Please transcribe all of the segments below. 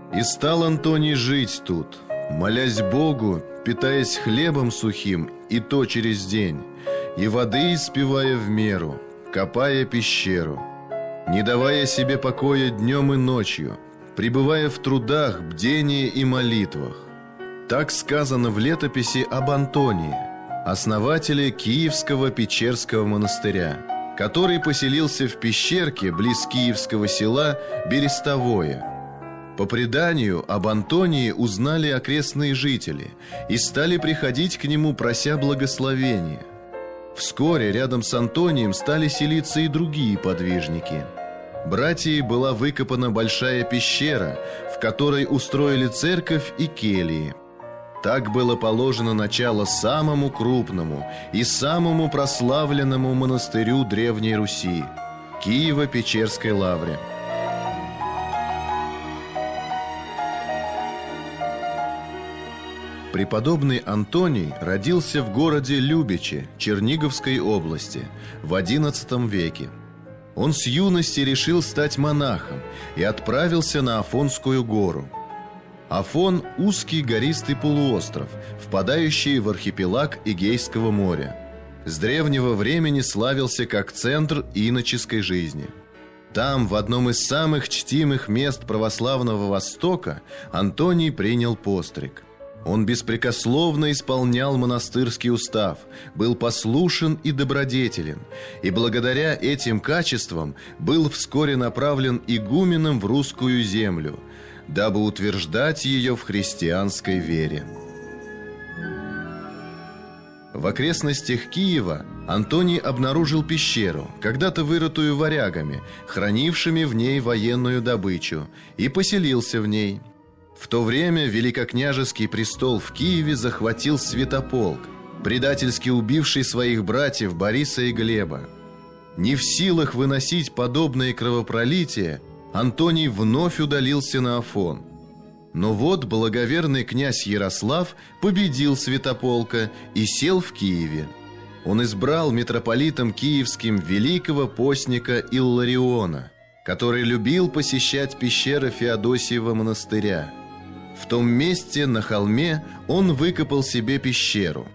И стал Антоний жить тут, молясь Богу, питаясь хлебом сухим, и то через день, и воды испевая в меру, копая пещеру, не давая себе покоя днем и ночью, пребывая в трудах, бдении и молитвах. Так сказано в летописи об Антонии, основателе Киевского Печерского монастыря, который поселился в пещерке близ киевского села Берестовое. По преданию, об Антонии узнали окрестные жители и стали приходить к нему, прося благословения. Вскоре рядом с Антонием стали селиться и другие подвижники. Братьей была выкопана большая пещера, в которой устроили церковь и келии. Так было положено начало самому крупному и самому прославленному монастырю Древней Руси – Киево-Печерской лавре. Преподобный Антоний родился в городе Любиче Черниговской области в XI веке. Он с юности решил стать монахом и отправился на Афонскую гору. Афон – узкий гористый полуостров, впадающий в архипелаг Эгейского моря. С древнего времени славился как центр иноческой жизни. Там, в одном из самых чтимых мест православного Востока, Антоний принял постриг. Он беспрекословно исполнял монастырский устав, был послушен и добродетелен, и благодаря этим качествам был вскоре направлен игуменом в русскую землю, дабы утверждать ее в христианской вере. В окрестностях Киева Антоний обнаружил пещеру, когда-то вырытую варягами, хранившими в ней военную добычу, и поселился в ней. В то время великокняжеский престол в Киеве захватил Святополк, предательски убивший своих братьев Бориса и Глеба. Не в силах выносить подобные кровопролития, Антоний вновь удалился на Афон. Но вот благоверный князь Ярослав победил Святополка и сел в Киеве. Он избрал митрополитом киевским великого постника Иллариона, который любил посещать пещеры Феодосиева монастыря. В том месте на холме он выкопал себе пещеру.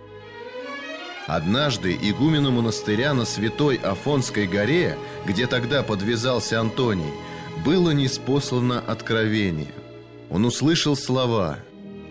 Однажды игумену монастыря на Святой Афонской горе, где тогда подвязался Антоний, было ниспослано откровение. Он услышал слова: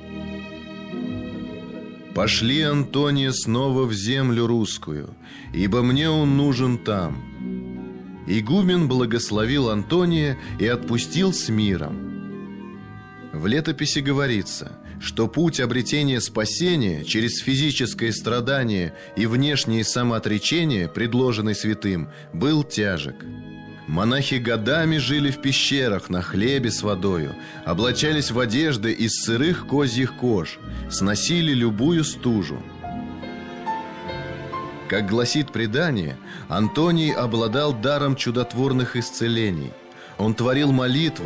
«Пошли, Антония, снова в землю русскую, ибо мне он нужен там». Игумен благословил Антония и отпустил с миром. В летописи говорится, что путь обретения спасения через физическое страдание и внешнее самоотречение, предложенный святым, был тяжек. Монахи годами жили в пещерах на хлебе с водою, облачались в одежды из сырых козьих кож, сносили любую стужу. Как гласит предание, Антоний обладал даром чудотворных исцелений. Он творил молитву,